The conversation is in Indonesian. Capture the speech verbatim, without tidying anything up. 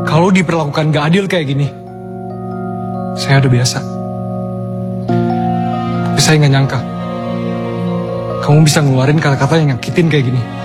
kalau diperlakukan gak adil kayak gini. Saya udah biasa. Tapi saya gak nyangka kamu bisa ngeluarin kata-kata yang nyakitin kayak gini.